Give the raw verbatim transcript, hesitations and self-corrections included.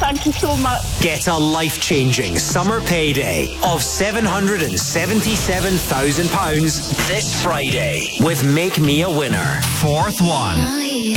thank you so much. Get a life-changing summer payday of seven hundred seventy-seven thousand pounds this Friday with Make Me a Winner. Fourth one.